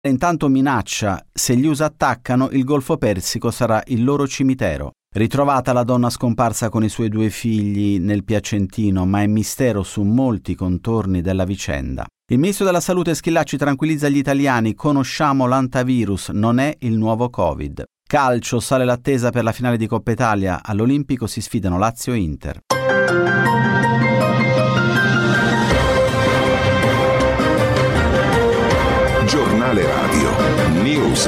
Intanto minaccia: se gli USA attaccano, il Golfo Persico sarà il loro cimitero. Ritrovata la donna scomparsa con i suoi 2 figli nel Piacentino, ma è mistero su molti contorni della vicenda. Il ministro della Salute Schillaci tranquillizza gli italiani: conosciamo l'antivirus, non è il nuovo Covid. Calcio, sale l'attesa per la finale di Coppa Italia. All'Olimpico si sfidano Lazio e Inter. Giornale Radio News.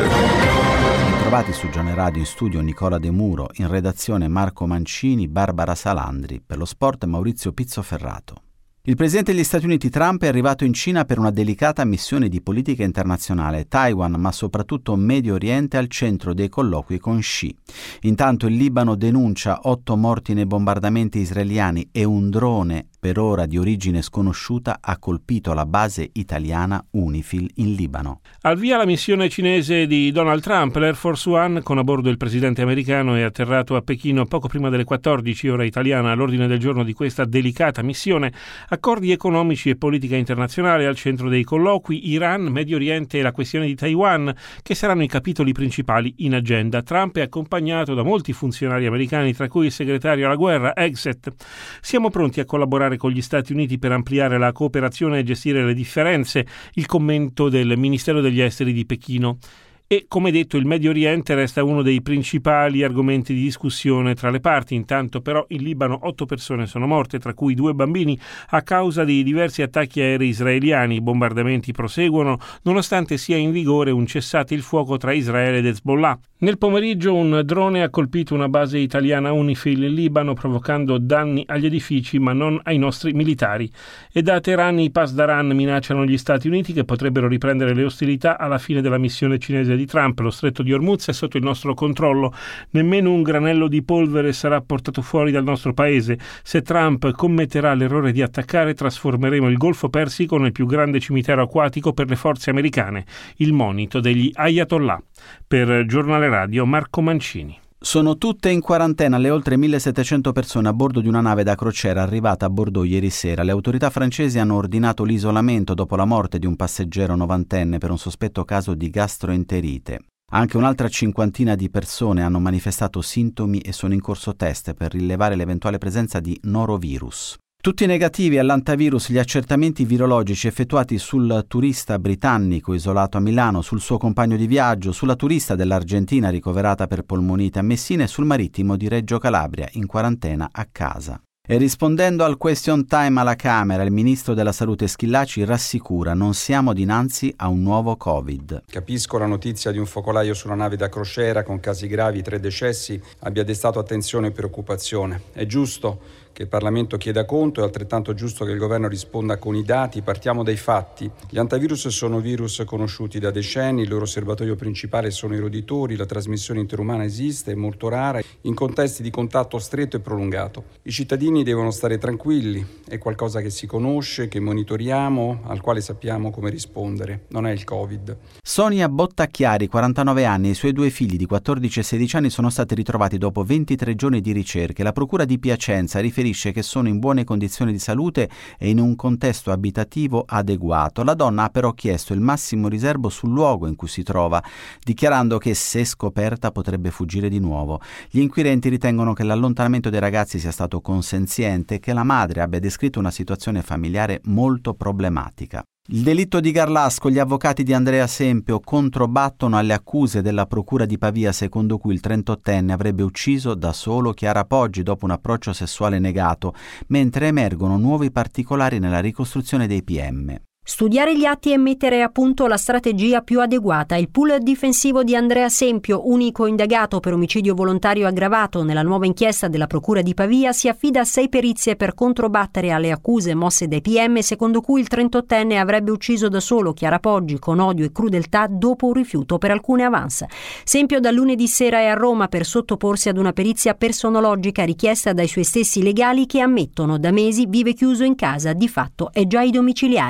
Trovati su Giornale Radio, in studio Nicola De Muro, in redazione Marco Mancini, Barbara Salandri, per lo sport Maurizio Pizzoferrato. Il presidente degli Stati Uniti Trump è arrivato in Cina per una delicata missione di politica internazionale. Taiwan, ma soprattutto Medio Oriente, al centro dei colloqui con Xi. Intanto il Libano denuncia 8 morti nei bombardamenti israeliani e un drone, per ora di origine sconosciuta, ha colpito la base italiana UNIFIL in Libano. Al via la missione cinese di Donald Trump. L'Air Force One, con a bordo il presidente americano, è atterrato a Pechino poco prima delle 14 ora italiana. All'ordine del giorno di questa delicata missione, accordi economici e politica internazionale al centro dei colloqui, Iran, Medio Oriente e la questione di Taiwan, che saranno i capitoli principali in agenda. Trump è accompagnato da molti funzionari americani, tra cui il segretario alla guerra, Hegseth. Siamo pronti a collaborare con gli Stati Uniti per ampliare la cooperazione e gestire le differenze, il commento del Ministero degli Esteri di Pechino. E, come detto, il Medio Oriente resta uno dei principali argomenti di discussione tra le parti. Intanto però in Libano 8 persone sono morte, tra cui 2 bambini, a causa di diversi attacchi aerei israeliani. I bombardamenti proseguono nonostante sia in vigore un cessate il fuoco tra Israele ed Hezbollah. Nel pomeriggio un drone ha colpito una base italiana UNIFIL in Libano, provocando danni agli edifici ma non ai nostri militari. E da Teheran i Pasdaran minacciano gli Stati Uniti che potrebbero riprendere le ostilità alla fine della missione cinese di Trump. Lo stretto di Hormuz è sotto il nostro controllo. Nemmeno un granello di polvere sarà portato fuori dal nostro paese. Se Trump commetterà l'errore di attaccare, trasformeremo il Golfo Persico nel più grande cimitero acquatico per le forze americane. Il monito degli Ayatollah. Per Giornale Radio Marco Mancini. Sono tutte in quarantena le oltre 1700 persone a bordo di una nave da crociera arrivata a Bordeaux ieri sera. Le autorità francesi hanno ordinato l'isolamento dopo la morte di un passeggero novantenne per un sospetto caso di gastroenterite. Anche un'altra 50 di persone hanno manifestato sintomi e sono in corso test per rilevare l'eventuale presenza di norovirus. Tutti negativi all'antivirus gli accertamenti virologici effettuati sul turista britannico isolato a Milano, sul suo compagno di viaggio, sulla turista dell'Argentina ricoverata per polmonite a Messina e sul marittimo di Reggio Calabria in quarantena a casa. E rispondendo al question time alla Camera, il ministro della Salute Schillaci rassicura: non siamo dinanzi a un nuovo Covid. Capisco la notizia di un focolaio sulla nave da crociera con casi gravi, 3 decessi, abbia destato attenzione e preoccupazione. È giusto che il Parlamento chieda conto, è altrettanto giusto che il Governo risponda con i dati. Partiamo dai fatti. Gli antivirus sono virus conosciuti da decenni, il loro serbatoio principale sono i roditori, la trasmissione interumana esiste, è molto rara, in contesti di contatto stretto e prolungato. I cittadini devono stare tranquilli, è qualcosa che si conosce, che monitoriamo, al quale sappiamo come rispondere. Non è il Covid. Sonia Bottacchiari, 49 anni, e i suoi 2 figli di 14 e 16 anni sono stati ritrovati dopo 23 giorni di ricerche. La Procura di Piacenza riferisce che sono in buone condizioni di salute e in un contesto abitativo adeguato. La donna ha però chiesto il massimo riservo sul luogo in cui si trova, dichiarando che se scoperta potrebbe fuggire di nuovo. Gli inquirenti ritengono che l'allontanamento dei ragazzi sia stato consenziente e che la madre abbia descritto una situazione familiare molto problematica. Il delitto di Garlasco: gli avvocati di Andrea Sempio controbattono alle accuse della Procura di Pavia secondo cui il 38enne avrebbe ucciso da solo Chiara Poggi dopo un approccio sessuale negato, mentre emergono nuovi particolari nella ricostruzione dei PM. Studiare gli atti e mettere a punto la strategia più adeguata. Il pool difensivo di Andrea Sempio, unico indagato per omicidio volontario aggravato nella nuova inchiesta della Procura di Pavia, si affida a 6 perizie per controbattere alle accuse mosse dai PM secondo cui il 38enne avrebbe ucciso da solo Chiara Poggi con odio e crudeltà dopo un rifiuto per alcune avance. Sempio da lunedì sera è a Roma per sottoporsi ad una perizia personologica richiesta dai suoi stessi legali, che ammettono da mesi vive chiuso in casa, di fatto è già ai domiciliari.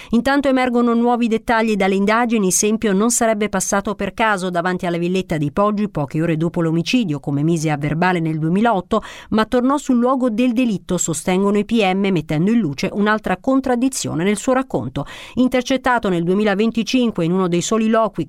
Intanto emergono nuovi dettagli dalle indagini. Sempio non sarebbe passato per caso davanti alla villetta di Poggi poche ore dopo l'omicidio, come mise a verbale nel 2008, ma tornò sul luogo del delitto, sostengono i PM, mettendo in luce un'altra contraddizione nel suo racconto. Intercettato nel 2025 in uno dei soliloqui